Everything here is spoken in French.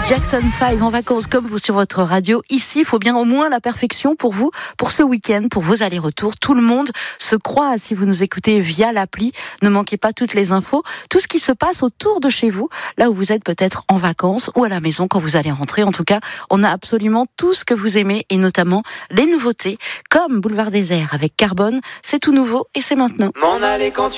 Jackson 5 en vacances comme vous sur votre radio. Ici, il faut bien au moins la perfection pour vous, pour ce week-end, pour vos allers-retours. Tout le monde se croise si vous nous écoutez via l'appli. Ne manquez pas toutes les infos, tout ce qui se passe autour de chez vous, là où vous êtes peut-être en vacances ou à la maison quand vous allez rentrer. En tout cas, on a absolument tout ce que vous aimez et notamment les nouveautés comme Boulevard Désert avec Carbone. C'est tout nouveau et c'est maintenant. M'en aller quand